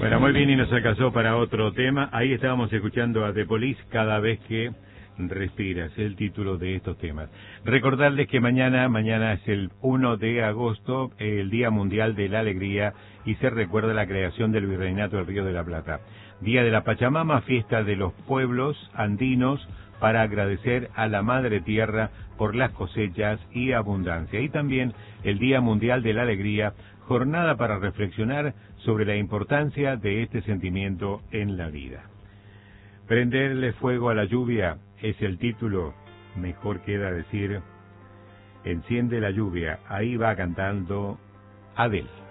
Bueno, muy bien, y nos alcanzó para otro tema. Ahí estábamos escuchando a The Police, Cada vez que respiras, el título de estos temas. Recordarles que mañana es el 1 de agosto, el Día Mundial de la Alegría, y se recuerda la creación del Virreinato del Río de la Plata. Día de la Pachamama, fiesta de los pueblos andinos, para agradecer a la Madre Tierra por las cosechas y abundancia. Y también el Día Mundial de la Alegría, jornada para reflexionar sobre la importancia de este sentimiento en la vida. Prenderle fuego a la lluvia es el título, mejor queda decir, enciende la lluvia, ahí va cantando Adele.